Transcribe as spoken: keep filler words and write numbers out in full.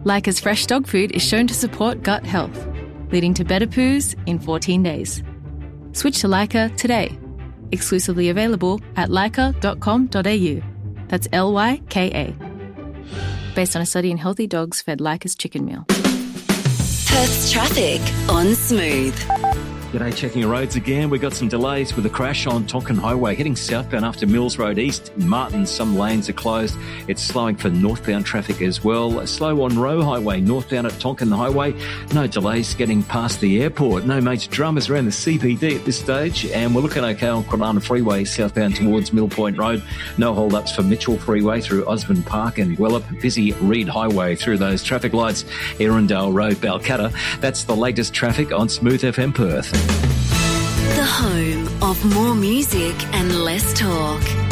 Leica's fresh dog food is shown to support gut health, leading to better poos in fourteen days. Switch to Leica today. Exclusively available at leica dot com dot a u. That's L Y K A. Based on a study in healthy dogs fed Leica's chicken meal. Perth's traffic on Smooth. G'day, checking your roads again. We've got some delays with a crash on Tonkin Highway heading southbound after Mills Road East. Martin, some lanes are closed. It's slowing for northbound traffic as well. Slow on Roe Highway, northbound at Tonkin Highway. No delays getting past the airport. No major dramas around the C B D at this stage. And we're looking okay on Kwinana Freeway southbound towards Mill Point Road. No hold-ups for Mitchell Freeway through Osborne Park and Guelph. Busy Reed Highway through those traffic lights. Erindale Road, Balcatta. That's the latest traffic on Smooth F M Perth. The home of more music and less talk.